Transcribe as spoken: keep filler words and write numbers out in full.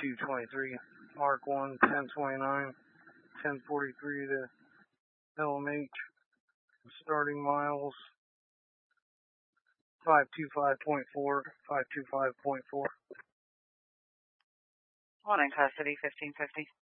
two twenty-three, Mark one, ten twenty-nine, ten forty-three to L M H. Starting miles, five two five point four, five two five point four. One in custody, fifteen fifty.